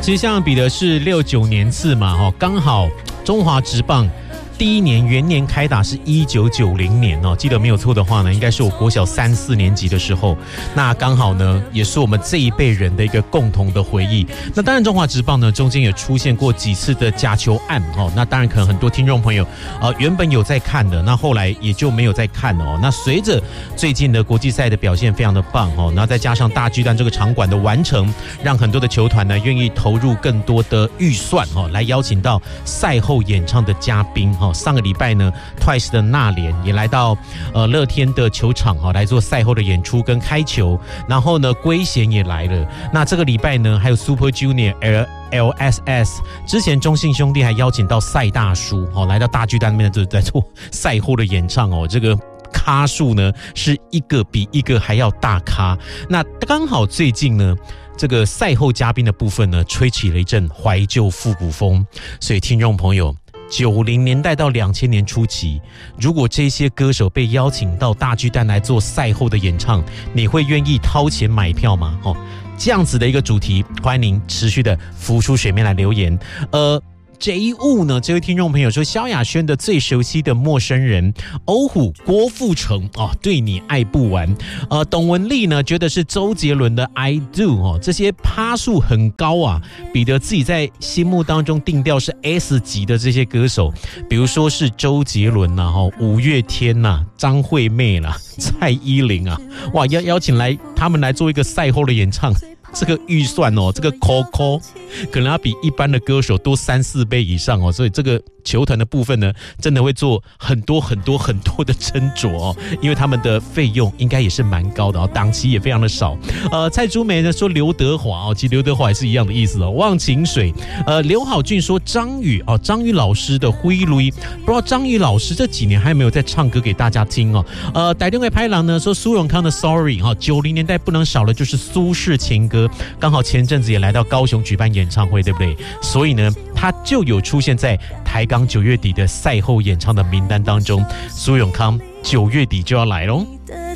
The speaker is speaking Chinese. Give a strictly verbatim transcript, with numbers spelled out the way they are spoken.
其实像比的是六九年次嘛，哦，刚好中华职棒第一年元年开打是一九九零年哦，记得没有错的话呢，应该是我国小三四年级的时候，那刚好呢也是我们这一辈人的一个共同的回忆。那当然中华职棒呢中间也出现过几次的假球案哦，那当然可能很多听众朋友呃原本有在看的，那后来也就没有在看了哦。那随着最近的国际赛的表现非常的棒哦，那再加上大巨蛋这个场馆的完成，让很多的球团呢愿意投入更多的预算哦，来邀请到赛后演唱的嘉宾哦。上个礼拜呢 Twice 的娜莲也来到呃乐天的球场哦，来做赛后的演出跟开球，然后呢龟贤也来了。那这个礼拜呢还有 Super Junior L S S， 之前中信兄弟还邀请到赛大叔哦来到大巨蛋那边就在做赛后的演唱哦，这个咖数呢是一个比一个还要大咖。那刚好最近呢这个赛后嘉宾的部分呢吹起了一阵怀旧复古风，所以听众朋友，九零年代到两千年初期，如果这些歌手被邀请到大巨蛋来做赛后的演唱，你会愿意掏钱买票吗？哦，这样子的一个主题，欢迎您持续的浮出水面来留言。呃。这一物呢，这位听众朋友说，萧亚轩的最熟悉的陌生人，欧虎郭富城哦，对你爱不完。呃，董文丽呢，觉得是周杰伦的 I Do 哦，这些趴数很高啊，比得自己在心目当中定调是 S 级的这些歌手，比如说是周杰伦呐、啊，哈，五月天呐、啊，张惠妹啦、啊，蔡依林啊，哇，邀邀请来他们来做一个赛后的演唱。这个预算哦，这个 Coco 可能要比一般的歌手多三四倍以上哦，所以这个球团的部分呢，真的会做很多很多很多的斟酌哦，因为他们的费用应该也是蛮高的哦，档期也非常的少。呃，蔡珠梅呢说刘德华哦，其实刘德华也是一样的意思哦。忘情水，呃，刘好俊说张宇哦，张宇老师的灰驴，不知道张宇老师这几年还有没有在唱歌给大家听哦。呃，台中的拍郎呢说苏永康的 Sorry 哈、哦，九零年代不能少的就是苏式情歌。刚好前阵子也来到高雄举办演唱会，对不对？所以呢，他就有出现在台钢九月底的赛后演唱的名单当中。苏永康九月底就要来咯。